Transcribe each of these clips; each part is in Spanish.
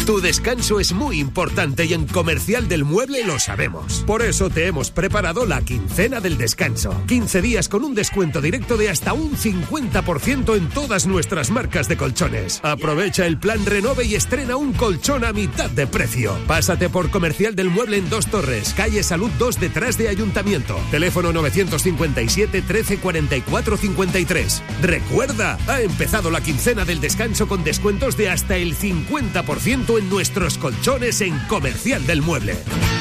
Tu descanso es muy importante y en Comercial del Mueble lo sabemos. Por eso te hemos preparado la quincena del descanso. 15 días con un descuento directo de hasta un 50% en todas nuestras marcas de colchones. Aprovecha el plan Renove y estrena un colchón a mitad de precio. Pásate por Comercial del Mueble en Dos Torres, calle Salud 2 detrás de Ayuntamiento. Teléfono 957 13 44 53. Recuerda, ha empezado la quincena del descanso con descuentos de hasta el 50% en nuestros colchones en Comercial del Mueble.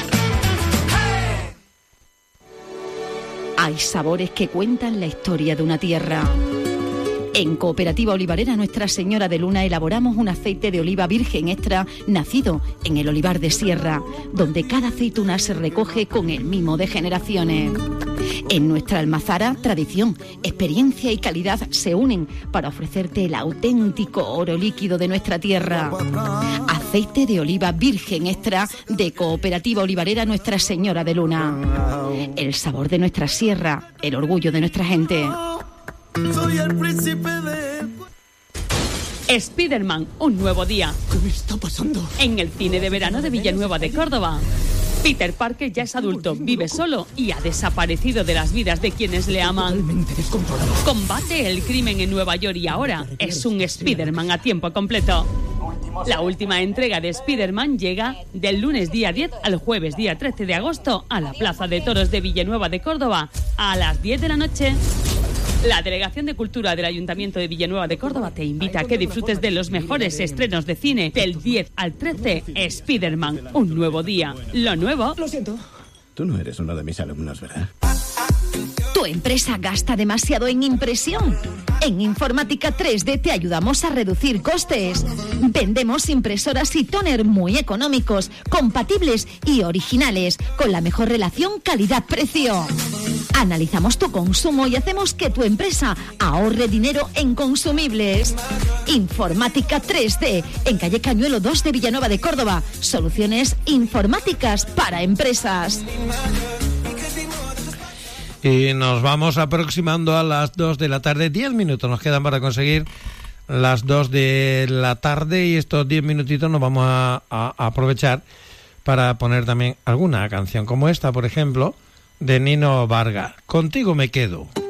Hay sabores que cuentan la historia de una tierra. En Cooperativa Olivarera Nuestra Señora de Luna elaboramos un aceite de oliva virgen extra nacido en el olivar de Sierra, donde cada aceituna se recoge con el mimo de generaciones. En nuestra almazara, tradición, experiencia y calidad se unen para ofrecerte el auténtico oro líquido de nuestra tierra. Aceite de oliva virgen extra de Cooperativa Olivarera Nuestra Señora de Luna. El sabor de nuestra sierra, el orgullo de nuestra gente. Soy el príncipe de... Spiderman, un nuevo día. ¿Qué me está pasando? En el cine de verano de Villanueva de Córdoba. Peter Parker ya es adulto, vive solo y ha desaparecido de las vidas de quienes le aman. Totalmente descontrolado. Combate el crimen en Nueva York y ahora es un Spiderman a tiempo completo. La última entrega de Spiderman llega del lunes día 10 al jueves día 13 de agosto a la Plaza de Toros de Villanueva de Córdoba a las 10 de la noche. La Delegación de Cultura del Ayuntamiento de Villanueva de Córdoba te invita a que disfrutes de los mejores estrenos de cine del 10 al 13. Spiderman, un nuevo día. Lo nuevo... Lo siento. Tú no eres uno de mis alumnos, ¿verdad? ¿Tu empresa gasta demasiado en impresión? En Informática 3D te ayudamos a reducir costes. Vendemos impresoras y tóner muy económicos, compatibles y originales, con la mejor relación calidad-precio. Analizamos tu consumo y hacemos que tu empresa ahorre dinero en consumibles. Informática 3D, en calle Cañuelo 2 de Villanueva de Córdoba. Soluciones informáticas para empresas. Y nos vamos aproximando a las 2 de la tarde. 10 minutos nos quedan para conseguir las 2 de la tarde y estos 10 minutitos nos vamos a aprovechar para poner también alguna canción como esta, por ejemplo, de Nino Vargas. Contigo me quedo.